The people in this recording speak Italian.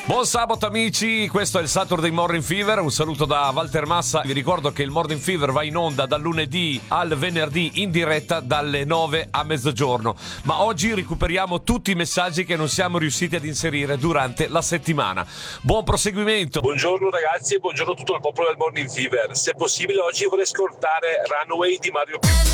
Buon sabato amici, questo è il Saturday Morning Fever, un saluto da Walter Massa. Vi ricordo che il Morning Fever va in onda dal lunedì al venerdì in diretta dalle 9 a mezzogiorno, ma oggi recuperiamo tutti i messaggi che non siamo riusciti ad inserire durante la settimana. Buon proseguimento. Buongiorno ragazzi e buongiorno a tutto il popolo del Morning Fever. Se possibile oggi vorrei ascoltare Runaway di Mario Più.